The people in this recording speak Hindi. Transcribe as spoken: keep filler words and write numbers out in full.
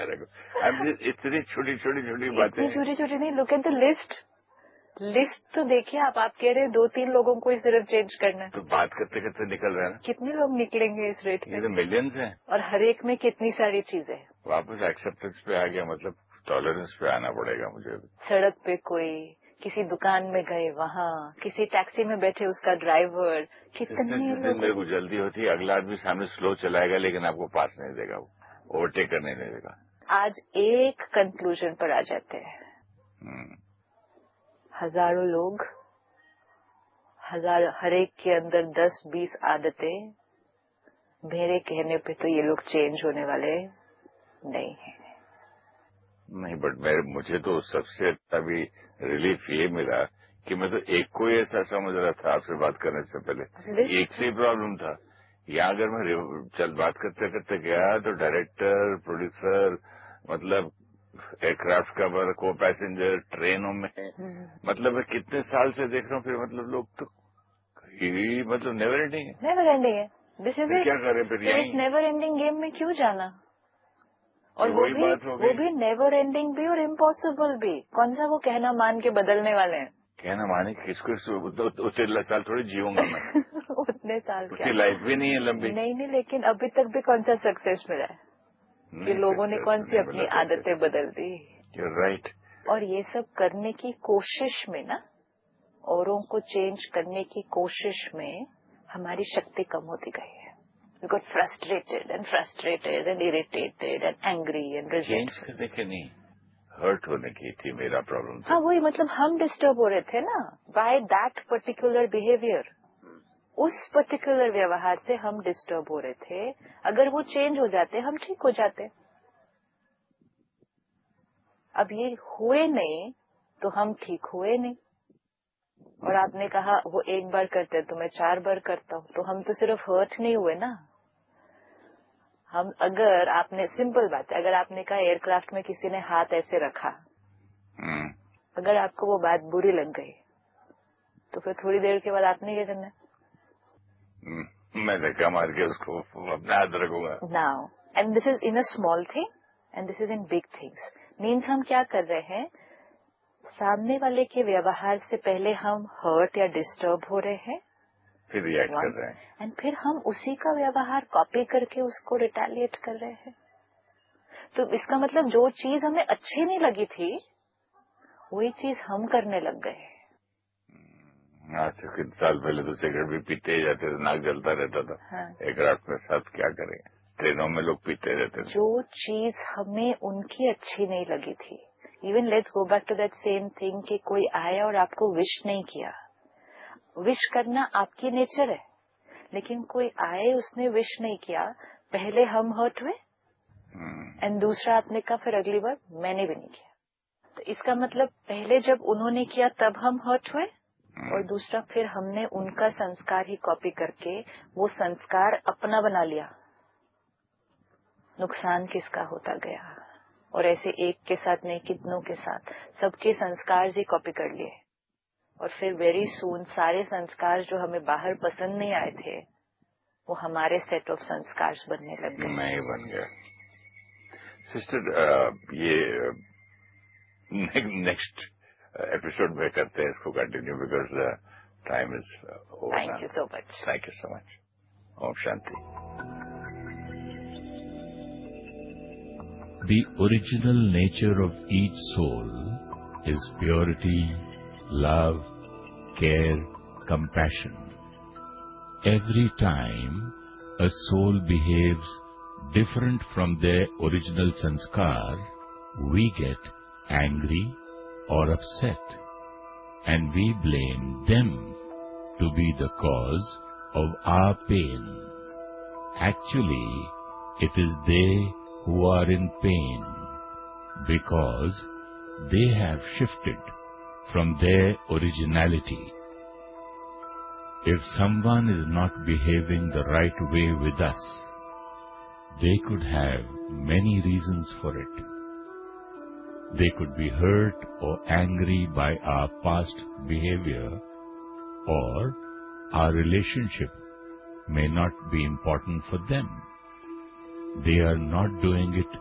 बेचारे को। इतनी छोटी छोटी छोटी बातें, इतनी छोटी छोटी नहीं, look at the list. List तो देखिए आप आप कह रहे हैं दो तीन लोगों को ही सिर्फ चेंज करना है, तो बात करते करते निकल रहा है ना। कितने लोग निकलेंगे इस रेट ये पे? तो मिलियंस हैं, और हर एक में कितनी सारी चीजें। वापस एक्सेप्टेंस पे आ गया, मतलब टॉलरेंस पे आना पड़ेगा मुझे। सड़क पे कोई, किसी दुकान में गए वहाँ, किसी टैक्सी में बैठे उसका ड्राइवर, कितने जिस दिन मेरे को जल्दी होती है, अगला आदमी सामने स्लो चलाएगा लेकिन आपको पास नहीं देगा, वो ओवरटेक करने नहीं देगा। आज एक कंक्लूजन पर आ जाते हैं, हजारों लोग, हजार, हर एक के अंदर दस बीस आदतें, मेरे कहने पे तो ये लोग चेंज होने वाले नहीं है। नहीं, बट मैं मुझे तो सबसे अभी रिलीफ ये मिला कि मैं तो एक को ही ऐसा समझ रहा था आपसे बात करने से पहले, एक से ही प्रॉब्लम था। या अगर मैं चल बात करते करते गया तो डायरेक्टर, प्रोड्यूसर, मतलब एयरक्राफ्ट कवर, को पैसेंजर, ट्रेनों में, मतलब मैं कितने साल से देख रहा हूँ, फिर मतलब लोग तो ही मतलब नेवर एंडिंग है, नेवर एंडिंग है। दिस इज क्या करें फिर इस नेवर एंडिंग गेम में क्यों जाना? और वो भी वो भी नेवर एंडिंग भी और इम्पॉसिबल भी। कौन सा वो कहना मान के बदलने वाले हैं? कहना माने किसको, उतने साल थोड़ी जीऊंगा मैं। उतने साल क्या, लाइफ भी नहीं है लंबी। नहीं नहीं, लेकिन अभी तक भी कौन सा सक्सेस मिला है कि लोगों ने कौन सी अपनी आदतें बदल दी? You're right. और ये सब करने की कोशिश में ना, औरों को चेंज करने की कोशिश में हमारी शक्ति कम होती गई है। We got frustrated and frustrated and irritated and angry and resentful. Change करने के नहीं, हर्ट होने की थी मेरा प्रॉब्लम। हाँ वही, मतलब हम डिस्टर्ब हो रहे थे ना बाय दैट पर्टिकुलर बिहेवियर। उस पर्टिकुलर व्यवहार से हम डिस्टर्ब हो रहे थे। अगर वो चेंज हो जाते हम ठीक हो जाते। अब ये हुए नहीं तो हम ठीक हुए नहीं। और आपने कहा वो एक बार करते तो मैं चार बार करता हूँ, तो हम तो सिर्फ हर्ट नहीं हुए ना। हम, अगर आपने, सिंपल बात है, अगर आपने कहा एयरक्राफ्ट में किसी ने हाथ ऐसे रखा, अगर आपको वो बात बुरी लग गई तो फिर थोड़ी देर के बाद आपने क्या करना है? मैं धक्का मार के उसको अपने हाथ रखूंगा। Now and this is in a small thing and this is in big things. Means हम क्या कर रहे हैं, सामने वाले के व्यवहार से पहले हम हर्ट या डिस्टर्ब हो रहे हैं, फिर रिएक्ट कर रहे हैं, एंड फिर हम उसी का व्यवहार कॉपी करके उसको रिटेलिएट कर रहे हैं। तो इसका मतलब जो चीज हमें अच्छी नहीं लगी थी वही चीज हम करने लग गए। आज से कुछ साल पहले तो सिगरेट भी पीते ही जाते थे, नाक जलता रहता था। हाँ। एयरक्राफ्ट में साथ क्या करेंगे, ट्रेनों में लोग पीते रहते थे। जो चीज हमें उनकी अच्छी नहीं लगी थी, even let's go back to that same thing कि कोई आया और आपको विश नहीं किया। विश करना आपकी नेचर है, लेकिन कोई आए उसने विश नहीं किया, पहले हम हर्ट हुए एंड दूसरा आपने कहा फिर अगली बार मैंने भी नहीं किया। तो इसका मतलब पहले जब उन्होंने किया तब हम हर्ट हुए, और दूसरा फिर हमने उनका संस्कार ही कॉपी करके वो संस्कार अपना बना लिया। नुकसान किसका होता गया, और ऐसे एक के साथ नहीं कितनों के साथ सबके संस्कार ही कॉपी कर लिए। और फिर वेरी सून सारे संस्कार जो हमें बाहर पसंद नहीं आए थे वो हमारे सेट ऑफ संस्कार बनने लग गए। मैं ही बन गया। सिस्टर, ये नेक्स्ट एपिसोड में करते हैं इसको continue, because time is over. Thank you so much. Thank you so much. Om Shanti. The original nature of each soul is purity, love, care, compassion. Every time a soul behaves different from their original sanskar, we get angry or upset, and we blame them to be the cause of our pain. Actually, it is they who are in pain because they have shifted from their originality. If someone is not behaving the right way with us, they could have many reasons for it. They could be hurt or angry by our past behavior, or our relationship may not be important for them. They are not doing it